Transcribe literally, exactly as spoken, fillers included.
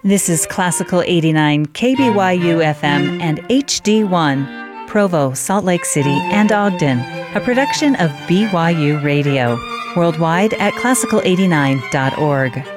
This is Classical eighty-nine K B Y U F M and H D one, Provo, Salt Lake City, and Ogden, a production of B Y U Radio, worldwide at classical eighty-nine dot org.